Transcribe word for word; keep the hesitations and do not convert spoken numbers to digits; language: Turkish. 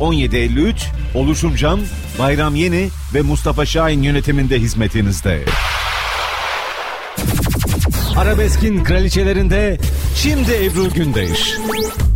on yedi elli üç, Oluşum Cam, Bayram Yeni ve Mustafa Şahin yönetiminde hizmetinizde. Arabeskin kraliçelerinde şimdi Ebru Gündeş.